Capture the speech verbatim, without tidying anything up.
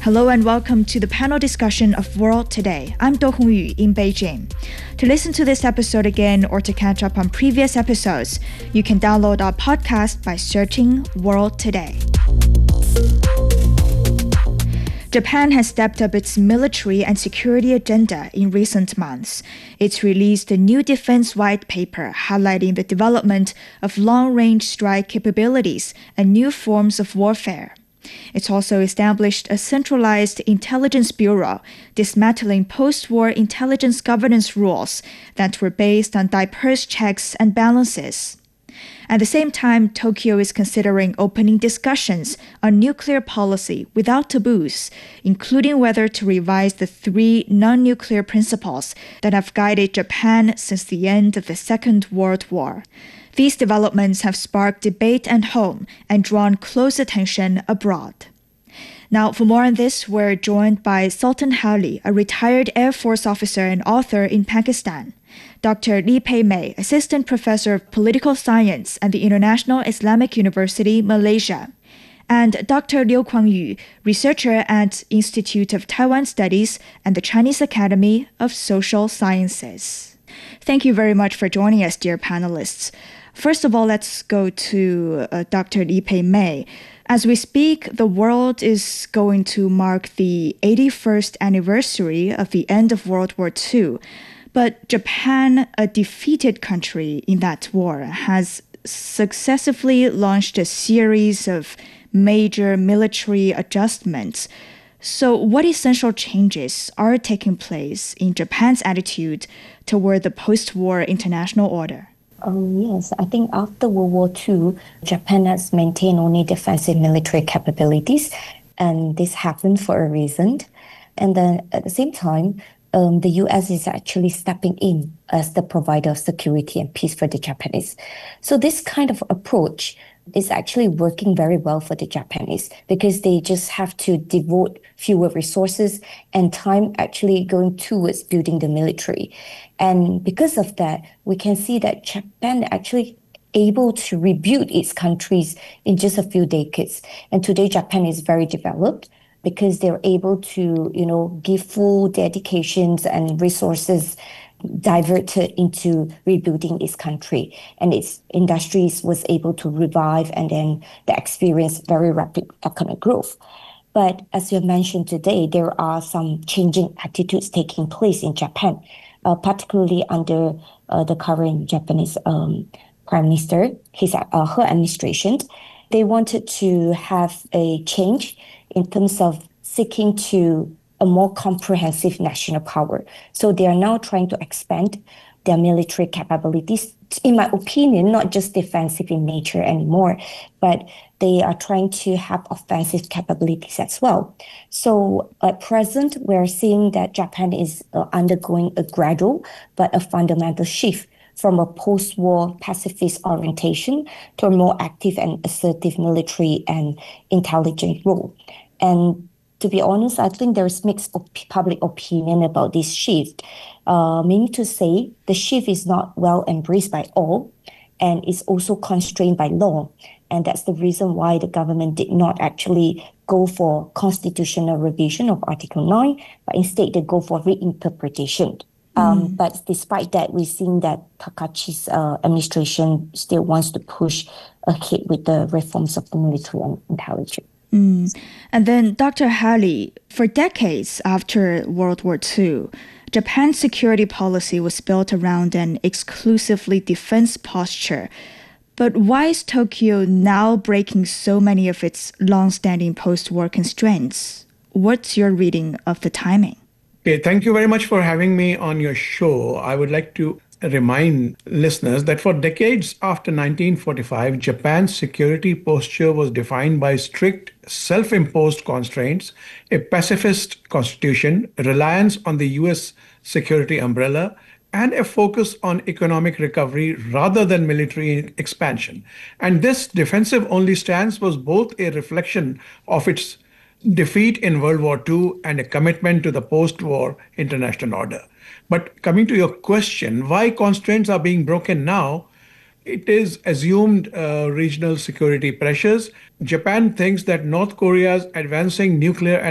Hello and welcome to the panel discussion of World Today. I'm Do Hongyu in Beijing. To listen to this episode again or to catch up on previous episodes, you can download our podcast by searching World Today. Japan has stepped up its military and security agenda in recent months. It's released a new defense white paper highlighting the development of long-range strike capabilities and new forms of warfare. It's also established a centralized intelligence bureau, dismantling post-war intelligence governance rules that were based on diverse checks and balances. At the same time, Tokyo is considering opening discussions on nuclear policy without taboos, including whether to revise the three non-nuclear principles that have guided Japan since the end of the Second World War. These developments have sparked debate at home and drawn close attention abroad. Now, for more on this, we're joined by Sultan Hali, a retired Air Force officer and author in Pakistan, Doctor Lee Pei-mei, Assistant Professor of Political Science at the International Islamic University, Malaysia, and Doctor Liu Kuang-yu, researcher at Institute of Taiwan Studies and the Chinese Academy of Social Sciences. Thank you very much for joining us, dear panelists. First of all, let's go to uh, Doctor Lee Pei-mei. As we speak, the world is going to mark the eighty-first anniversary of the end of World War Two. But Japan, a defeated country in that war, has successively launched a series of major military adjustments. So what essential changes are taking place in Japan's attitude toward the post-war international order? Um, yes, I think after World War Two, Japan has maintained only defensive military capabilities, and this happened for a reason. And then at the same time, um, the U S is actually stepping in as the provider of security and peace for the Japanese. So this kind of approach is actually working very well for the Japanese because they just have to devote fewer resources and time actually going towards building the military. And because of that, we can see that Japan actually able to rebuild its countries in just a few decades. And today, Japan is very developed because they're able to, you know, give full dedications and resources diverted into rebuilding its country, and its industries was able to revive and then they experienced very rapid economic growth. But as you mentioned today, there are some changing attitudes taking place in Japan, uh, particularly under uh, the current Japanese um, Prime Minister, his uh, her administration. They wanted to have a change in terms of seeking to a more comprehensive national power. So they are now trying to expand their military capabilities, in my opinion, not just defensive in nature anymore, but they are trying to have offensive capabilities as well. So at present, we're seeing that Japan is uh, undergoing a gradual but a fundamental shift from a post-war pacifist orientation to a more active and assertive military and intelligence role. And to be honest, I think there's mixed op- public opinion about this shift. Uh, meaning to say, the shift is not well embraced by all, and is also constrained by law. And that's the reason why the government did not actually go for constitutional revision of Article nine, but instead they go for reinterpretation. Um, mm. But despite that, we've seen that Takachi's uh, administration still wants to push ahead with the reforms of the military and intelligence. Mm. And then, Doctor Hali, for decades after World War Two, Japan's security policy was built around an exclusively defense posture. But why is Tokyo now breaking so many of its long-standing post-war constraints? What's your reading of the timing? Okay, thank you very much for having me on your show. I would like to remind listeners that for decades after nineteen forty-five, Japan's security posture was defined by strict self-imposed constraints, a pacifist constitution, reliance on the U S security umbrella, and a focus on economic recovery rather than military expansion. And this defensive-only stance was both a reflection of its defeat in World War Two and a commitment to the post-war international order. But coming to your question, why constraints are being broken now? It is assumed uh, regional security pressures. Japan thinks that North Korea's advancing nuclear